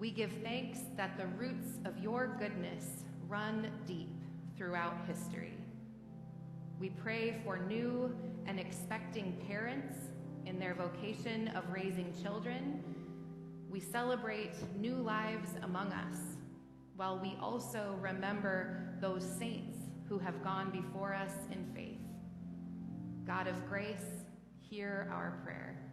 We give thanks that the roots of your goodness run deep throughout history. We pray for new and expecting parents in their vocation of raising children. We celebrate new lives among us, while we also remember those saints who have gone before us in faith. God of grace, hear our prayer.